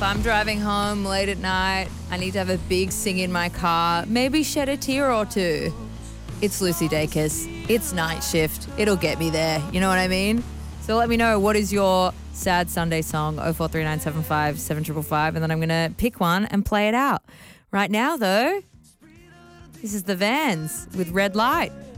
I'm driving home late at night, I need to have a big sing in my car, maybe shed a tear or two. It's Lucy Dacus. It's Night Shift. It'll get me there. You know what I mean? So let me know, what is your sad Sunday song? 043975 7555, and then I'm going to pick one and play it out. Right now, though, this is The Vans with Red Light.